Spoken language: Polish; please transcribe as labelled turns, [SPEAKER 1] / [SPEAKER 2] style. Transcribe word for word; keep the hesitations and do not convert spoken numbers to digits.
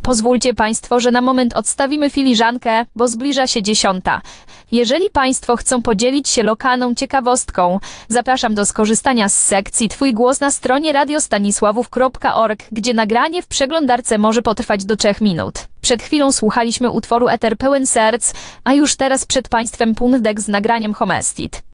[SPEAKER 1] Pozwólcie Państwo, że na moment odstawimy filiżankę, bo zbliża się dziesiąta. Jeżeli Państwo chcą podzielić się lokalną ciekawostką, zapraszam do skorzystania z sekcji Twój głos na stronie radiostanisławów kropka org, gdzie nagranie w przeglądarce może potrwać do trzech minut. Przed chwilą słuchaliśmy utworu Eter pełen serc, a już teraz przed Państwem Pundek z nagraniem Homestit.